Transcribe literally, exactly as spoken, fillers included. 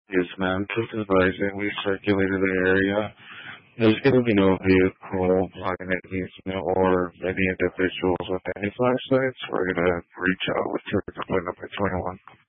Yes, ma'am. Just advising, we circulated the area. There's going to be no vehicle blocking any easement or any individuals with any flashlights. We're going to reach out with trigger point number twenty-one.